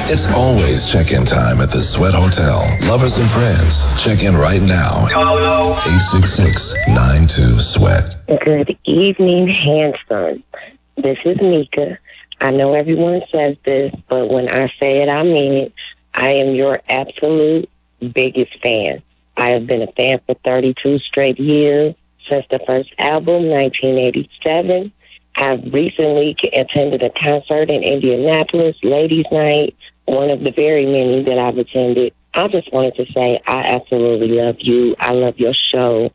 It's always check-in time at the Sweat Hotel. Lovers and friends, check in right now. 866-92-SWEAT. Good evening, handsome. This is Mika. I know everyone says this, but when I say it, I mean it. I am your absolute biggest fan. I have been a fan for 32 straight years since the first album, 1987. I've recently attended a concert in Indianapolis, Ladies' Night, one of the very many that I've attended. I just wanted to say I absolutely love you. I love your show.